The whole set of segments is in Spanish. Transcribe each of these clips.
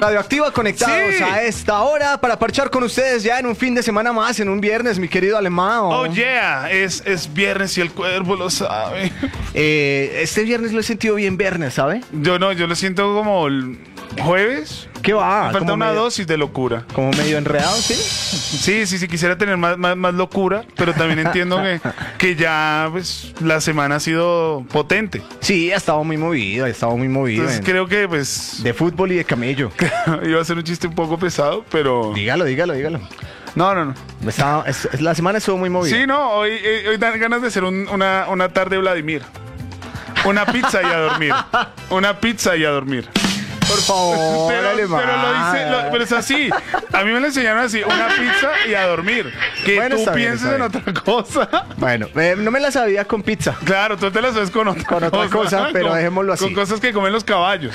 Radioactiva conectados a esta hora para parchar con ustedes ya en un fin de semana más, en un viernes, mi querido Alemán. Oh yeah, es viernes y el cuerpo lo sabe. Este viernes lo he sentido bien viernes, ¿sabe? Yo no, yo lo siento como el jueves. ¿Qué va? Me falta una dosis de locura. Como medio enredado, ¿sí? Sí, quisiera tener más locura, pero también entiendo que ya pues la semana ha sido potente. Sí, ha estado muy movido, Entonces creo que pues... De fútbol y de camello. Iba a ser un chiste un poco pesado, pero... Dígalo. No. La semana estuvo muy movida. Sí, no, hoy dan ganas de hacer una tarde Vladimir. Una pizza y a dormir. Una pizza y a dormir. Por favor, pero es así. A mí me lo enseñaron así, una pizza y a dormir. Que bueno, tú pienses en otra cosa. Bueno, no me la sabía con pizza. Claro, tú te la sabes con otra cosa, pero dejémoslo así. Con cosas que comen los caballos.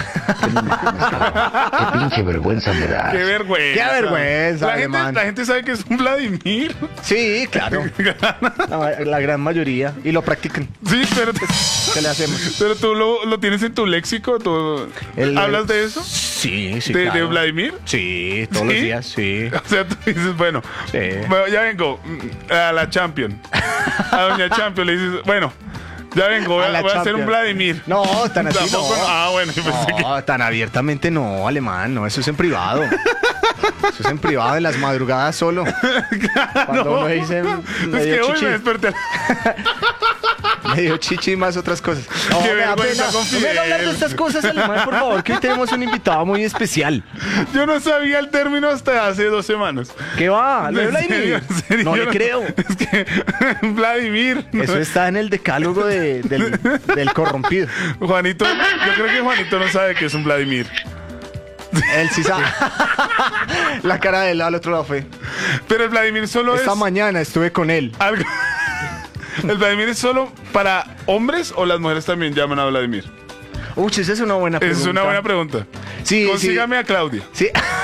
Qué pinche vergüenza me da. Qué vergüenza. La gente sabe que es un Vladimir. Sí, claro. La gran mayoría. Y lo practican. Sí, pero... ¿Qué le hacemos? Pero tú lo tienes en tu léxico. ¿Hablas de eso? Sí, ¿De claro. Vladimir? Sí, todos los días, sí. O sea, tú dices, bueno, ya vengo a la Champion. A Doña Champion le dices, bueno, ya vengo, voy a hacer un Vladimir. No, tan así Tampoco, no. Bueno, yo pensé que... tan abiertamente no, Alemán, no, eso es en privado. Eso es en privado, en las madrugadas solo. Claro, cuando uno dice es que hoy me desperté. Medio chichi y más otras cosas. No, me da pena. No me haga hablar de estas cosas, Alemán, por favor, que hoy tenemos un invitado muy especial. Yo no sabía el término hasta hace 2 semanas. ¿Qué va? ¿De Vladimir? ¿En No le creo. Es que Vladimir. Eso está en el decálogo del corrompido. Juanito, yo creo que Juanito no sabe que es un Vladimir. Él sí sabe. La cara de él al otro lado fue. Pero el Vladimir solo Esta mañana estuve con él. ¿El Vladimir es solo para hombres o las mujeres también llaman a Vladimir? Uy, esa es una buena pregunta. Es una buena pregunta. Sí, consígame a Claudia. Sí.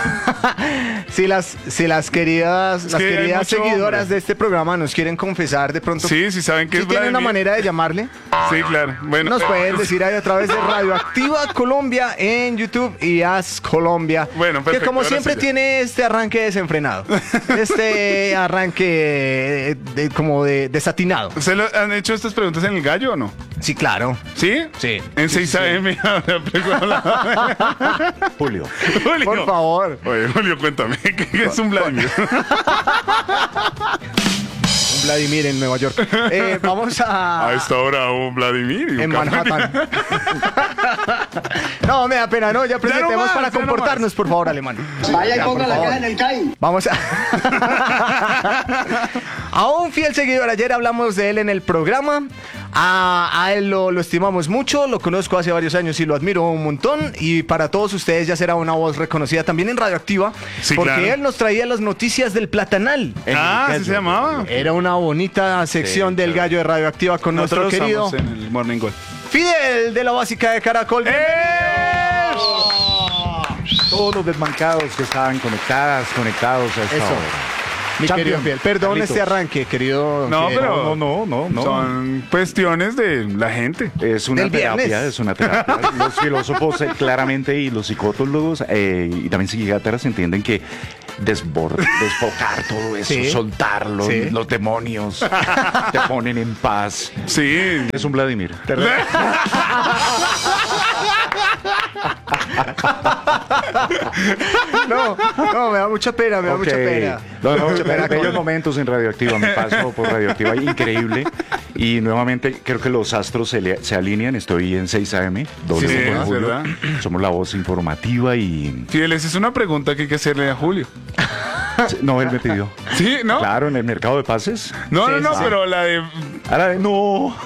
Si las queridas seguidoras de este programa nos quieren confesar de pronto. Sí, si saben que es tienen Vladimir. una manera de llamarle. Sí, claro. Bueno, nos pueden decir ahí a través de Radioactiva Colombia en YouTube y As Colombia. Bueno, perfecto. Que como siempre sí, tiene este arranque desenfrenado. Este arranque como de desatinado. ¿Se lo han hecho estas preguntas en el gallo o no? Sí, claro. ¿Sí? Sí. En 6 AM. Julio. Por favor. Oye, Julio, cuéntame, ¿qué es un Vladimir? Un Vladimir en Nueva York. Vamos a... A esta hora un Vladimir. Y un en café. Manhattan. No, me da pena, ¿no? Ya presentemos para comportarnos, por favor, Alemán. Vaya y ponga la cara en el CAI. Vamos a un fiel seguidor. Ayer hablamos de él en el programa. A él lo estimamos mucho, lo conozco hace varios años y lo admiro un montón. Y para todos ustedes ya será una voz reconocida también en Radioactiva. Sí, porque claro. Él nos traía las noticias del Platanal. ¿Así se llamaba? Era una bonita sección del gallo de Radioactiva con Nosotros nuestro querido en el Morning Call. Fidel de la Básica de Caracol. Todos los desmancados que estaban conectados a esta hora. Mi querido Fidel, perdón Carlitos. este arranque, querido. No, Fidel. pero No. son cuestiones de la gente. Es una Del viernes. terapia, es una terapia. Los filósofos claramente y los psicólogos y también psiquiatras entienden que desfocar todo eso, Sí. soltarlo, Sí. los demonios te ponen en paz. Sí. Es un Vladimir. No, me da mucha pena, me da mucha pena. Mucha pena. Bellos momentos en Radioactiva, me paso por Radioactiva, increíble. Y nuevamente creo que los astros se alinean. Estoy en 6 AM, doble Sí, con es Julio. verdad. Somos la voz informativa y... Fieles, es una pregunta que hay que hacerle a Julio. No, él me pidió. ¿Sí? ¿No? Claro, en el mercado de pases. No, Sí, no, sí. pero la de... Ahora, no.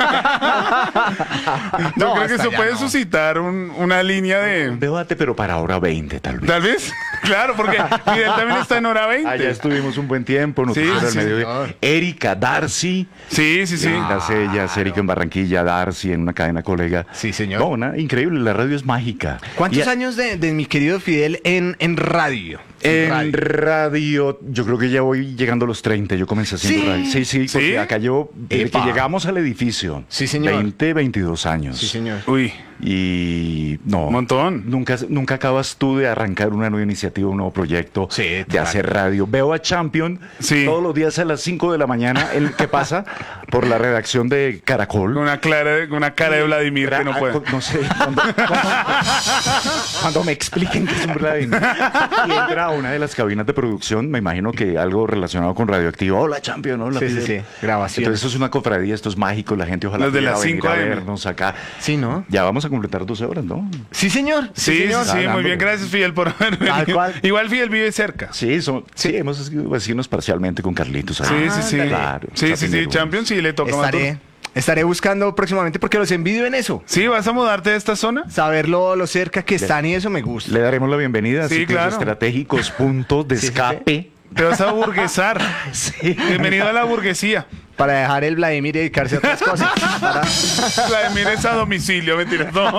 Yo creo que hasta eso ya puede no. suscitar una línea de... Debate, pero para hora 20, tal vez. Tal vez, claro, porque Fidel también está en hora 20. Allá estuvimos un buen tiempo, noticiero del sí, mediodía. señor. Erika Darcy. Sí. Las ellas, Erika en Barranquilla, Darcy en una cadena colega. Sí, señor. No, increíble, la radio es mágica. ¿Cuántos Y años de mi querido Fidel en radio? En radio, yo creo que ya voy llegando a los 30. Yo comencé haciendo ¿Sí? radio. Sí, porque ¿Sí? acá yo, desde Epa. que llegamos al edificio, Sí, señor. 22 años. Sí, señor. Uy, Y no, Un montón. Nunca acabas tú de arrancar una nueva iniciativa, un nuevo proyecto, Sí, de claro. hacer radio. Veo a Champion Sí. todos los días a las 5 de la mañana, el que pasa por la redacción de Caracol. Con una cara de Vladimir que no puede. No sé, cuando me expliquen que es un Vladimir. Y entra a una de las cabinas de producción, me imagino que algo relacionado con Radioactivo. Hola, Champion, hola. Sí, Fidel. sí, sí. Grabación. Entonces esto es una cofradía, esto es mágico, la gente ojalá Los de pudiera las venir 5 a AM. vernos acá. Sí, ¿no? Ya vamos a completar 12 horas, ¿no? Sí, señor. Sí, señor. sí, muy bien. Gracias, Fidel, por haber Tal venido. cual. Igual Fidel vive cerca. Sí, hemos sido vecinos parcialmente con Carlitos. Sí, sí, sí. Claro, Sí, sí, sí. Chapinero. Champions sí le toca más duro. Estaré buscando próximamente porque los envidio en eso. Sí, ¿vas a mudarte de esta zona? Saber lo cerca que están y eso me gusta. Le daremos la bienvenida a Sí, sitios claro. estratégicos, puntos de Sí, sí, sí. escape. Te vas a burguesar. Sí. Bienvenido a la burguesía. Para dejar el Vladimir y dedicarse a otras cosas. Para- Vladimir es a domicilio, mentira. No.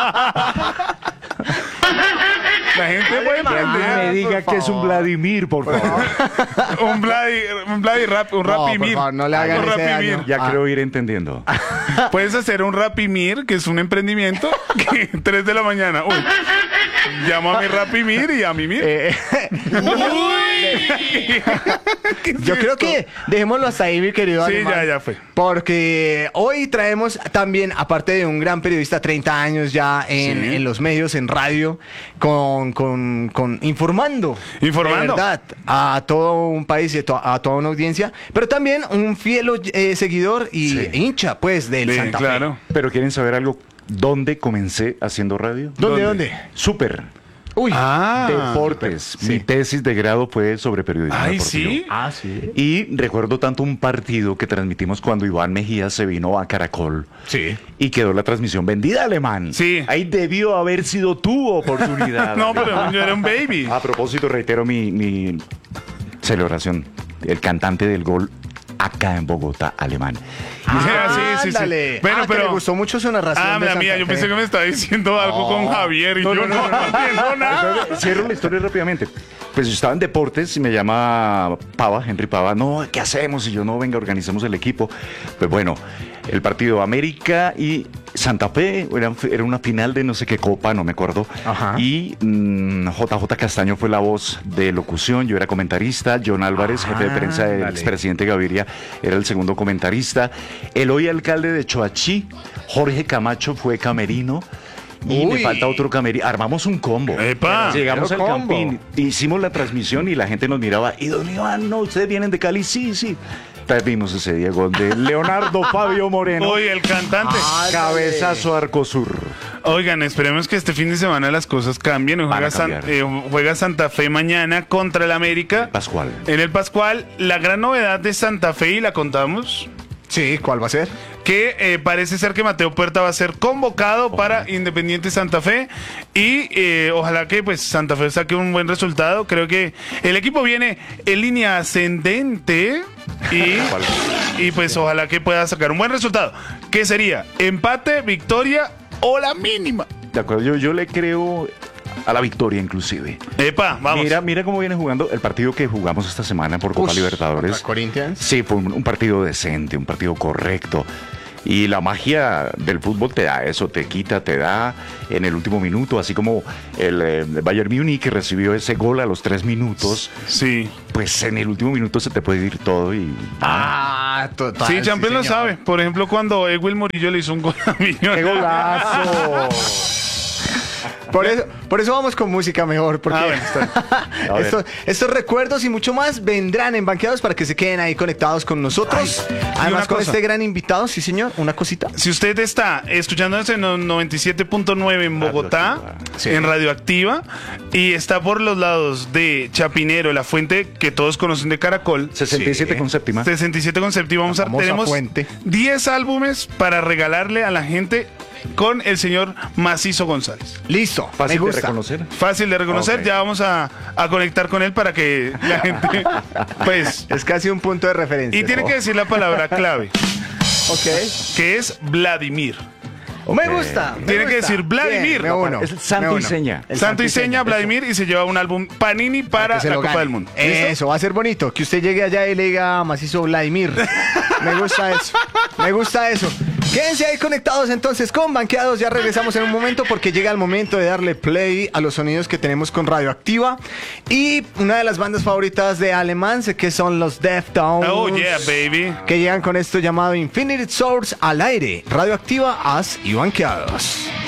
La gente puede Que alguien me entender. diga que es un Vladimir, por favor. Un Vladi rap, un No, Rapimir. por favor, no le hagan Un ese Rapimir. daño. Ya creo ir entendiendo. Puedes hacer un Rapimir, que es un emprendimiento, que 3 de la mañana. Uy, llamo a mi Rapimir y a mi Mir. Yo creo que dejémoslo hasta ahí, mi querido Sí, Alemán. ya fue. Porque hoy traemos también, aparte de un gran periodista, 30 años ya en los medios, en radio, con informando. Informando. De verdad, a todo un país y a toda una audiencia. Pero también un fiel seguidor y Sí. hincha, pues, del Sí, Santa Fe. claro. Pero ¿quieren saber algo? ¿Dónde comencé haciendo radio? ¿Dónde? Súper. Uy. Ah, Deportes. Mi tesis de grado fue sobre periodismo Ay, deportivo. sí. Ah, sí. Y recuerdo tanto un partido que transmitimos cuando Iván Mejía se vino a Caracol. Sí. Y quedó la transmisión vendida, Alemán. Sí. Ahí debió haber sido tu oportunidad. No, Alemán. pero yo era un baby. A propósito, reitero mi celebración. El cantante del gol acá en Bogotá, Alemán. Sí. Ándale. Bueno, que pero. le gustó mucho su narración. Ah, de la Santa mía, yo Fe. pensé que me estaba diciendo algo con Javier y yo no entiendo nada. Entonces, cierro la historia rápidamente. Pues yo estaba en deportes y me llama Pava, Henry Pava. No, ¿qué hacemos? Y yo, no, venga, organicemos el equipo. Pues bueno, el partido América y Santa Fe era una final de no sé qué copa, no me acuerdo. Ajá. Y JJ Castaño fue la voz de locución, yo era comentarista. John Álvarez, jefe de prensa del Ándale. expresidente Gaviria, era el segundo comentarista. El hoy alcalde de Choachí, Jorge Camacho, fue camerino. Y me Uy. falta otro camerino. Armamos un combo. ¡Epa! Llegamos al Pero combo. campín, hicimos la transmisión y la gente nos miraba. Y don Iván, no, ustedes vienen de Cali. Sí, sí. Perdimos ese día gol de Leonardo Fabio Moreno. Oye, el cantante. Cabezazo Arcosur. Oigan, esperemos que este fin de semana las cosas cambien. Van a Juega, cambiar. juega Santa Fe mañana contra el América. Pascual. En el Pascual, la gran novedad de Santa Fe, y la contamos, Sí, ¿cuál va a ser? que parece ser que Mateo Puerta va a ser convocado para Independiente Santa Fe y ojalá que pues Santa Fe saque un buen resultado. Creo que el equipo viene en línea ascendente y pues ojalá que pueda sacar un buen resultado. ¿Qué sería? Empate, victoria o la mínima. De acuerdo, yo le creo a la victoria inclusive. Epa, vamos. Mira cómo viene jugando el partido que jugamos esta semana por Copa Libertadores. ¿Contra Corinthians? Sí, fue un partido decente, un partido correcto. Y la magia del fútbol te da eso, te quita, te da en el último minuto, así como el Bayern Múnich que recibió ese gol a los 3 minutos, Sí. pues en el último minuto se te puede ir todo y... Ah, total. Sí, Champions lo señor. sabe. Por ejemplo, cuando Ewell Murillo le hizo un gol a ¡Qué Millonarios. golazo! Por eso vamos con música mejor, porque A ver. estos recuerdos y mucho más vendrán en Banqueados para que se queden ahí conectados con nosotros. Ay, y Además, una con cosa. este gran invitado, sí señor, una cosita. Si usted está escuchándonos en los 97.9 en Bogotá, Sí. en Radioactiva, y está por los lados de Chapinero, la fuente que todos conocen de Caracol, 67 Sí. con séptima. 67 con séptima, La famosa tenemos fuente. 10 álbumes para regalarle a la gente con el señor Macizo González. Listo, Fácil me de gusta. reconocer. Fácil de reconocer, Ok. ya vamos a conectar con él para que la gente, pues, Es casi un punto de referencia. y tiene que decir la palabra clave, Ok. que es Vladimir. Me gusta. me Tiene que gusta. decir Vladimir. Bien, me uno, Es santo me y uno. seña. El Santo y seña, eso. Vladimir, y se lleva un álbum Panini para Que se la lo Copa gane. del Mundo. ¿Listo? Eso, va a ser bonito. Que usted llegue allá y le diga Macizo Vladimir. Me gusta eso. Me gusta eso. Quédense ahí conectados entonces con Banqueados. Ya regresamos en un momento porque llega el momento de darle play a los sonidos que tenemos con Radioactiva. Y una de las bandas favoritas de Alemán, sé que son los Deftones. Oh, yeah, baby. Que llegan con esto llamado Infinite Source al aire. Radioactiva, As y Banqueados.